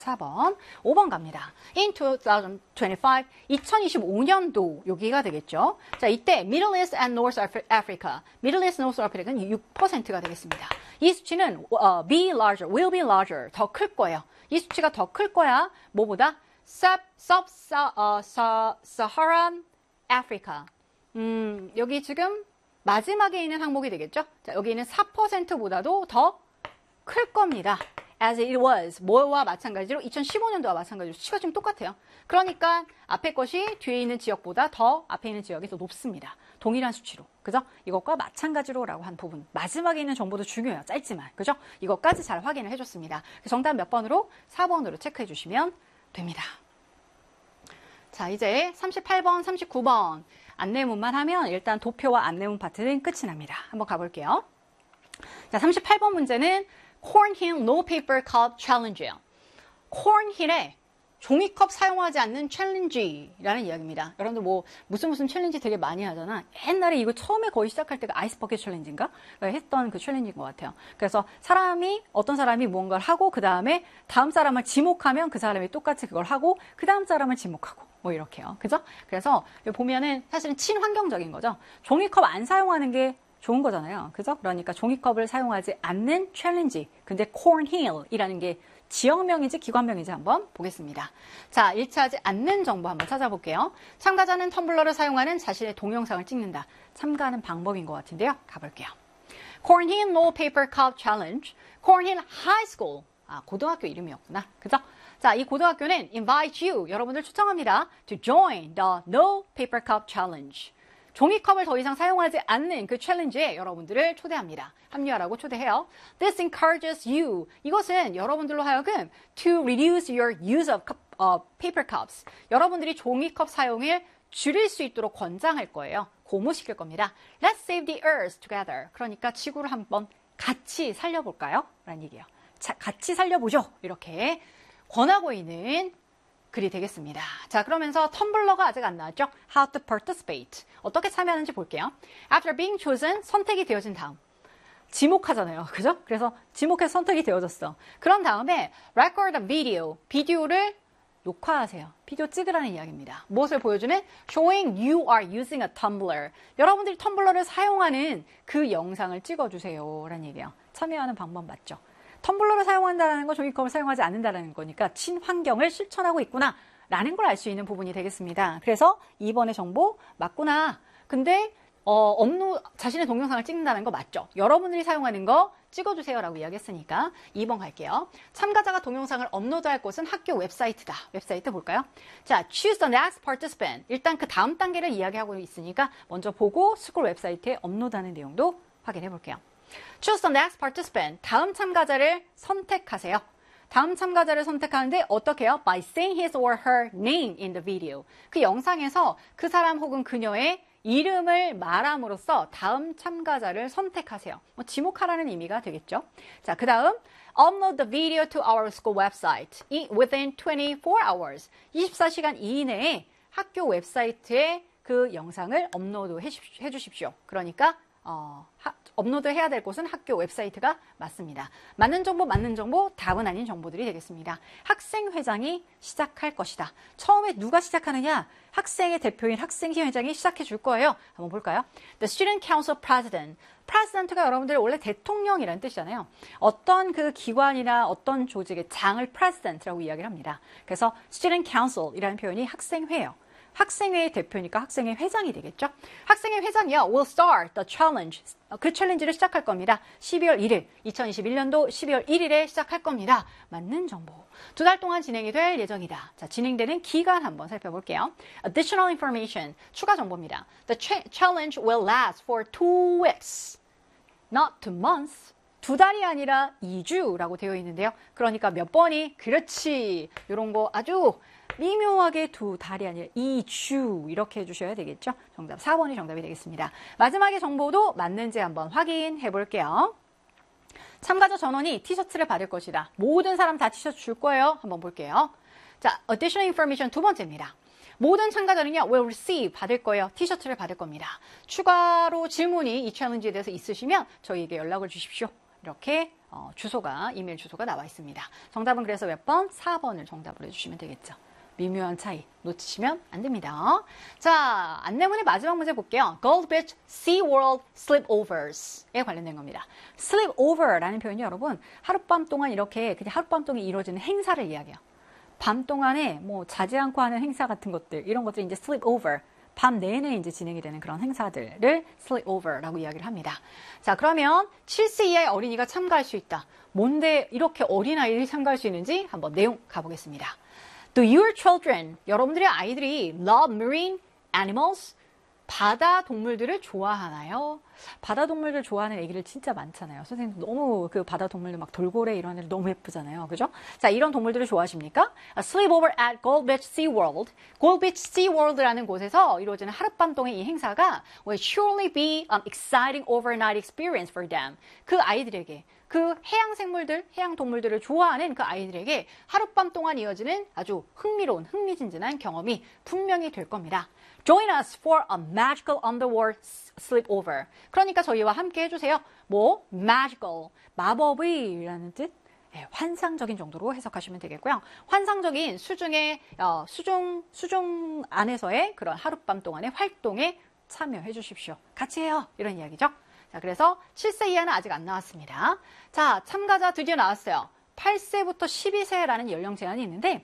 4번, 5번 갑니다. In 2025, 2025년도 여기가 되겠죠. 자, 이때 Middle East and North Africa, Middle East, North Africa는 6%가 되겠습니다. 이 수치는 be larger, will be larger, 더 클 거예요. 이 수치가 더 클 거야. 뭐보다? Sub-Saharan Africa. 여기 지금 마지막에 있는 항목이 되겠죠. 자, 여기는 4%보다도 더 클 겁니다. As it was. 뭐와 마찬가지로 2015년도와 마찬가지로 수치가 지금 똑같아요. 그러니까 앞에 것이 뒤에 있는 지역보다 더 앞에 있는 지역이 더 높습니다. 동일한 수치로. 그죠? 이것과 마찬가지로라고 한 부분. 마지막에 있는 정보도 중요해요. 짧지만. 그죠? 이것까지 잘 확인을 해줬습니다. 정답 몇 번으로? 4번으로 체크해 주시면 됩니다. 자, 이제 38번, 39번. 안내문만 하면 일단 도표와 안내문 파트는 끝이 납니다. 한번 가볼게요. 자, 38번 문제는 Cornhill No Paper Cup Challenge예요. Cornhill에 종이컵 사용하지 않는 챌린지라는 이야기입니다. 여러분들 뭐 무슨 챌린지 되게 많이 하잖아. 옛날에 이거 처음에 거의 시작할 때가 아이스버킷 챌린지인가? 했던 그 챌린지인 것 같아요. 그래서 어떤 사람이 무언가를 하고 그 다음에 다음 사람을 지목하면 그 사람이 똑같이 그걸 하고 그 다음 사람을 지목하고 뭐 이렇게요. 그죠? 그래서 보면은 사실은 친환경적인 거죠. 종이컵 안 사용하는 게 좋은 거잖아요. 그죠? 그러니까 종이컵을 사용하지 않는 챌린지. 근데 Cornhill이라는 게 지역명인지 기관명인지 한번 보겠습니다. 자, 1차하지 않는 정보 한번 찾아볼게요. 참가자는 텀블러를 사용하는 자신의 동영상을 찍는다. 참가하는 방법인 것 같은데요. 가볼게요. Cornhill No Paper Cup Challenge. Cornhill High School. 고등학교 이름이었구나. 그죠? 자, 이 고등학교는 invite you. 여러분들 초청합니다. To join the No Paper Cup Challenge. 종이컵을 더 이상 사용하지 않는 그 챌린지에 여러분들을 초대합니다. 합류하라고 초대해요. This encourages you. 이것은 여러분들로 하여금 to reduce your use of paper cups. 여러분들이 종이컵 사용을 줄일 수 있도록 권장할 거예요. 고무시킬 겁니다. Let's save the earth together. 그러니까 지구를 한번 같이 살려볼까요? 라는 얘기예요. 자, 같이 살려보죠. 이렇게 권하고 있는 글이 되겠습니다. 자, 그러면서 텀블러가 아직 안 나왔죠? How to participate. 어떻게 참여하는지 볼게요. After being chosen, 선택이 되어진 다음. 지목하잖아요. 그죠? 그래서 지목해서 선택이 되어졌어. 그런 다음에 record a video. 비디오를 녹화하세요. 비디오 찍으라는 이야기입니다. 무엇을 보여주는? Showing you are using a tumbler. 여러분들이 텀블러를 사용하는 그 영상을 찍어주세요. 라는 얘기예요. 참여하는 방법 맞죠? 텀블러를 사용한다는 건 종이컵을 사용하지 않는다는 거니까 친환경을 실천하고 있구나 라는 걸 알 수 있는 부분이 되겠습니다. 그래서 2번의 정보 맞구나. 근데 자신의 동영상을 찍는다는 거 맞죠? 여러분들이 사용하는 거 찍어주세요 라고 이야기했으니까 2번 갈게요. 참가자가 동영상을 업로드할 곳은 학교 웹사이트다. 웹사이트 볼까요? 자, choose the next participant. 일단 그 다음 단계를 이야기하고 있으니까 먼저 보고 스쿨 웹사이트에 업로드하는 내용도 확인해 볼게요. Choose the next participant. 다음 참가자를 선택하세요. 다음 참가자를 선택하는데 어떻게 해요? By saying his or her name in the video. 그 영상에서 그 사람 혹은 그녀의 이름을 말함으로써 다음 참가자를 선택하세요. 지목하라는 의미가 되겠죠. 자, 그 다음 Upload the video to our school website within 24 hours. 24시간 이내에 학교 웹사이트에 그 영상을 업로드 해 주십시오. 그러니까 업로드해야 될 곳은 학교 웹사이트가 맞습니다. 맞는 정보, 답은 아닌 정보들이 되겠습니다. 학생회장이 시작할 것이다. 처음에 누가 시작하느냐? 학생의 대표인 학생회장이 시작해 줄 거예요. 한번 볼까요? The Student Council President. President가 여러분들 원래 대통령이라는 뜻이잖아요. 어떤 그 기관이나 어떤 조직의 장을 President라고 이야기를 합니다. 그래서 Student Council이라는 표현이 학생회예요. 학생회의 대표니까 학생회 회장이 되겠죠. 학생회 회장이요. will start the challenge. 그 챌린지를 시작할 겁니다. 12월 1일, 2021년도 12월 1일에 시작할 겁니다. 맞는 정보. 2달 동안 진행이 될 예정이다. 자, 진행되는 기간 한번 살펴볼게요. Additional information. 추가 정보입니다. The challenge will last for 2 weeks. Not 2 months. 2달이 아니라 2주라고 되어 있는데요. 그러니까 몇 번이? 그렇지. 이런 거 아주 미묘하게 2달이 아니라 2주 이렇게 해주셔야 되겠죠. 정답 4번이 정답이 되겠습니다. 마지막에 정보도 맞는지 한번 확인해 볼게요. 참가자 전원이 티셔츠를 받을 것이다. 모든 사람 다 티셔츠 줄 거예요. 한번 볼게요. 자, additional information 두 번째입니다. 모든 참가자는요, will receive, 받을 거예요. 티셔츠를 받을 겁니다. 추가로 질문이 이 챌린지에 대해서 있으시면 저희에게 연락을 주십시오. 이렇게 주소가, 이메일 주소가 나와 있습니다. 정답은 그래서 몇 번? 4번을 정답으로 해주시면 되겠죠. 미묘한 차이 놓치시면 안 됩니다. 자, 안내문의 마지막 문제 볼게요. Gold Beach SeaWorld Sleepovers에 관련된 겁니다. Sleepover라는 표현이 여러분 하룻밤 동안 이렇게 그냥 하룻밤 동안 이루어지는 행사를 이야기해요. 밤 동안에 뭐 자지 않고 하는 행사 같은 것들, 이런 것들이 이제 sleepover, 밤 내내 이제 진행이 되는 그런 행사들을 sleepover라고 이야기를 합니다. 자, 그러면 7세 이하의 어린이가 참가할 수 있다. 뭔데 이렇게 어린아이들이 참가할 수 있는지 한번 내용 가보겠습니다. Do your children, 여러분들의 아이들이 love marine animals? 바다 동물들을 좋아하나요? 바다 동물들 좋아하는 애기들 진짜 많잖아요. 선생님 너무 그 바다 동물들 막 돌고래 이런 애들 너무 예쁘잖아요. 그죠? 자, 이런 동물들을 좋아하십니까? Sleepover at Gold Beach SeaWorld. Gold Beach SeaWorld라는 곳에서 이루어지는 하룻밤 동안 이 행사가 will surely be an exciting overnight experience for them. 그 아이들에게 그 해양 생물들, 해양 동물들을 좋아하는 그 아이들에게 하룻밤 동안 이어지는 아주 흥미로운, 흥미진진한 경험이 분명히 될 겁니다. Join us for a magical underwater sleepover. 그러니까 저희와 함께 해주세요. 뭐? magical, 마법의라는 뜻? 네, 환상적인 정도로 해석하시면 되겠고요. 환상적인 수중 안에서의 그런 하룻밤 동안의 활동에 참여해 주십시오. 같이 해요. 이런 이야기죠. 자, 그래서 7세 이하는 아직 안 나왔습니다. 자, 참가자 드디어 나왔어요. 8세부터 12세라는 연령 제한이 있는데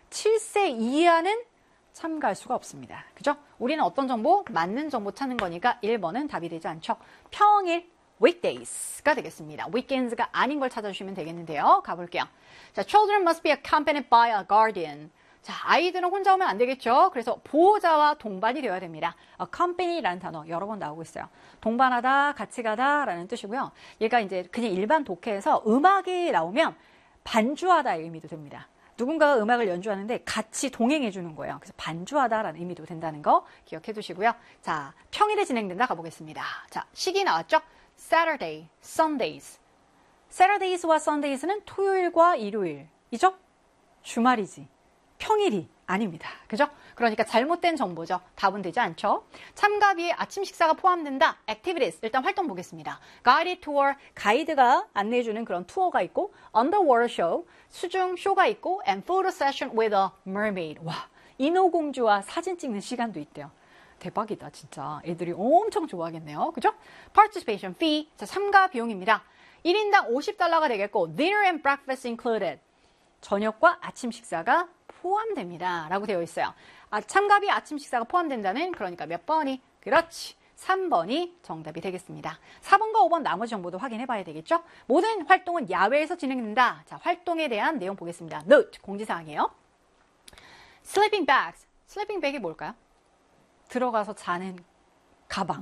7세 이하는 참가할 수가 없습니다. 그죠? 우리는 어떤 정보? 맞는 정보 찾는 거니까 1번은 답이 되지 않죠. 평일 weekdays가 되겠습니다. weekends가 아닌 걸 찾아주시면 되겠는데요. 가볼게요. 자, children must be accompanied by a guardian. 자, 아이들은 혼자 오면 안 되겠죠. 그래서 보호자와 동반이 되어야 됩니다. accompany라는 단어 여러 번 나오고 있어요. 동반하다, 같이 가다라는 뜻이고요. 얘가 이제 그냥 일반 독해에서 음악이 나오면 반주하다의 의미도 됩니다. 누군가가 음악을 연주하는데 같이 동행해 주는 거예요. 그래서 반주하다라는 의미도 된다는 거 기억해 두시고요. 자, 평일에 진행된다 가보겠습니다. 자, 시기 나왔죠? Saturday, Sundays. Saturdays와 Sundays는 토요일과 일요일이죠? 주말이지. 평일이 아닙니다. 그죠? 그러니까 잘못된 정보죠. 답은 되지 않죠. 참가비에 아침 식사가 포함된다. Activities. 일단 활동 보겠습니다. Guided tour. 가이드가 안내해주는 그런 투어가 있고 Underwater show. 수중 쇼가 있고 And photo session with a mermaid. 와, 인어공주와 사진 찍는 시간도 있대요. 대박이다 진짜. 애들이 엄청 좋아하겠네요. 그죠? Participation fee. 자, 참가 비용입니다. 1인당 $50가 되겠고 Dinner and breakfast included. 저녁과 아침 식사가 포함됩니다. 라고 되어 있어요. 참가비 아침 식사가 포함된다는 그러니까 몇 번이? 그렇지. 3번이 정답이 되겠습니다. 4번과 5번 나머지 정보도 확인해 봐야 되겠죠? 모든 활동은 야외에서 진행된다. 자, 활동에 대한 내용 보겠습니다. Note, 공지사항이에요. Sleeping bags. Sleeping bag이 뭘까요? 들어가서 자는 가방.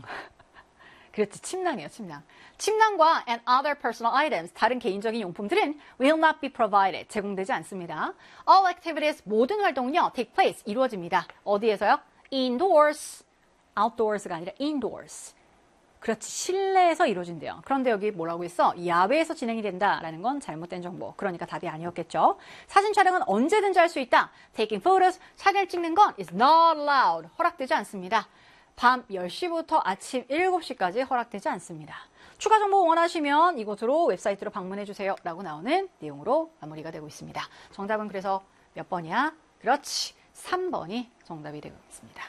그렇지, 침낭이에요, 침낭. 침낭과 and other personal items, 다른 개인적인 용품들은 will not be provided, 제공되지 않습니다. All activities, 모든 활동은요, take place, 이루어집니다. 어디에서요? Indoors, outdoors가 아니라 indoors. 그렇지, 실내에서 이루어진대요. 그런데 여기 뭐라고 했어? 야외에서 진행이 된다라는 건 잘못된 정보. 그러니까 답이 아니었겠죠. 사진 촬영은 언제든지 할 수 있다. Taking photos, 사진을 찍는 건 is not allowed, 허락되지 않습니다. 밤 10시부터 아침 7시까지 허락되지 않습니다. 추가 정보 원하시면 이곳으로 웹사이트로 방문해주세요 라고 나오는 내용으로 마무리가 되고 있습니다. 정답은 그래서 몇 번이야? 그렇지, 3번이 정답이 되고 있습니다.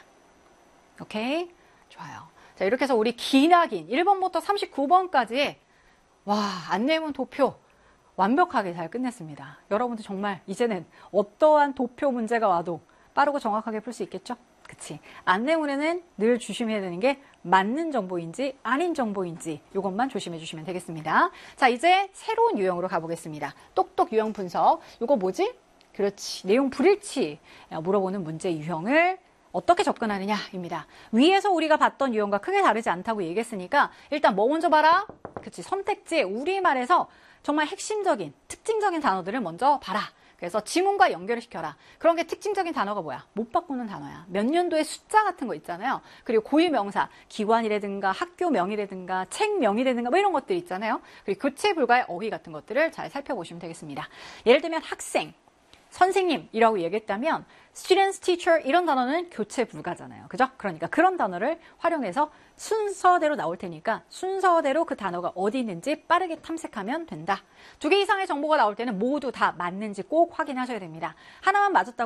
오케이? 좋아요. 자, 이렇게 해서 우리 기나긴 1번부터 39번까지의 안내문 도표 완벽하게 잘 끝냈습니다. 여러분들 정말 이제는 어떠한 도표 문제가 와도 빠르고 정확하게 풀 수 있겠죠? 그치. 안내문에는 늘 조심해야 되는 게 맞는 정보인지 아닌 정보인지 이것만 조심해 주시면 되겠습니다. 자, 이제 새로운 유형으로 가보겠습니다. 똑똑 유형 분석. 이거 뭐지? 그렇지. 내용 불일치 물어보는 문제 유형을 어떻게 접근하느냐입니다. 위에서 우리가 봤던 유형과 크게 다르지 않다고 얘기했으니까 일단 뭐 먼저 봐라? 그치. 선택지에 우리말에서 정말 핵심적인, 특징적인 단어들을 먼저 봐라. 그래서 지문과 연결을 시켜라. 그런 게 특징적인 단어가 뭐야? 못 바꾸는 단어야. 몇 년도의 숫자 같은 거 있잖아요. 그리고 고유명사, 기관이라든가 학교명이라든가 책명이라든가 뭐 이런 것들 있잖아요. 그리고 교체 불가의 어휘 같은 것들을 잘 살펴보시면 되겠습니다. 예를 들면 학생, 선생님이라고 얘기했다면 students, teacher 이런 단어는 교체 불가잖아요. 그죠? 그러니까 그런 단어를 활용해서 순서대로 나올 테니까 순서대로 그 단어가 어디 있는지 빠르게 탐색하면 된다. 2개 이상의 정보가 나올 때는 모두 다 맞는지 꼭 확인하셔야 됩니다. 하나만 맞았다고